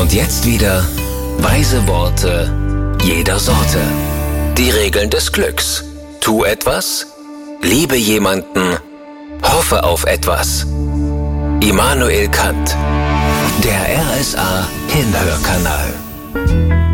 Und jetzt wieder weise Worte jeder Sorte. Die Regeln des Glücks. Tu etwas, liebe jemanden, hoffe auf etwas. Immanuel Kant. Der RSA Hinhörkanal.